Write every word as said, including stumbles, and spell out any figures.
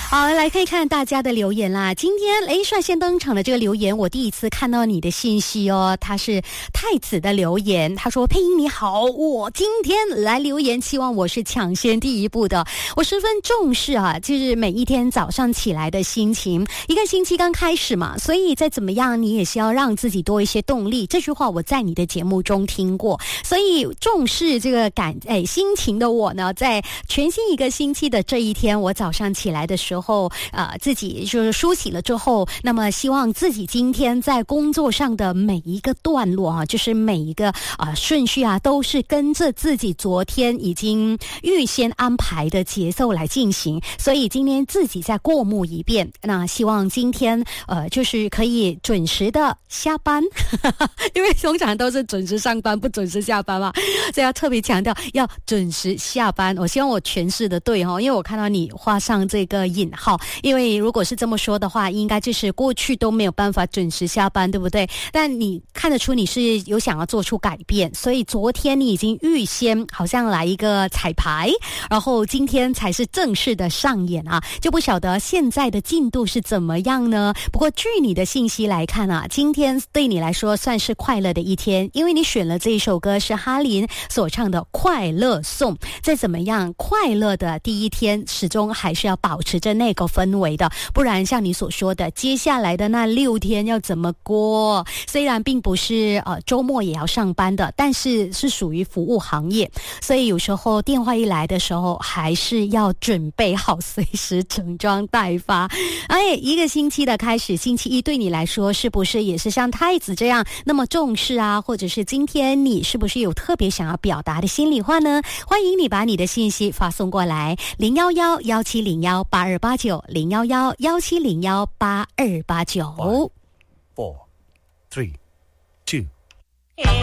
好，来看一看大家的留言啦。今天诶率先登场的这个留言，我第一次看到你的信息哦，他是太子的留言，他说配音你好，我今天来留言，希望我是抢先第一步的，我十分重视啊，就是每一天早上起来的心情，一个星期刚开始嘛，所以再怎么样你也是要让自己多一些动力，这句话我在你的节目中听过，所以重视这个感诶心情的我呢，在全新一个星期的这一天，我早上起来的时候呃，自己就是梳洗了之后，那么希望自己今天在工作上的每一个段落啊，就是每一个啊、呃、顺序啊，都是跟着自己昨天已经预先安排的节奏来进行，所以今天自己再过目一遍，那希望今天呃就是可以准时的下班因为通常都是准时上班不准时下班嘛，所以要特别强调要准时下班，我希望我诠释的对哦，因为我看到你画上这个引号，因为如果是这么说的话，应该就是过去都没有办法准时下班，对不对？但你看得出你是有想要做出改变，所以昨天你已经预先好像来一个彩排，然后今天才是正式的上演啊，就不晓得现在的进度是怎么样呢？不过据你的信息来看啊，今天对你来说算是快乐的一天，因为你选了这一首歌是哈林所唱的《快乐颂》，再怎么样快乐的第一天始终还是要保持着那个氛围的，不然像你所说的接下来的那六天要怎么过，虽然并不是呃周末也要上班的，但是是属于服务行业，所以有时候电话一来的时候还是要准备好随时整装待发。哎，一个星期的开始，星期一对你来说是不是也是像太子这样那么重视啊？或者是今天你是不是有特别想要表达的心里话呢？欢迎你把你的信息发送过来零一一一七零一八二八九零一一一七零一八二八九。 Five, four, three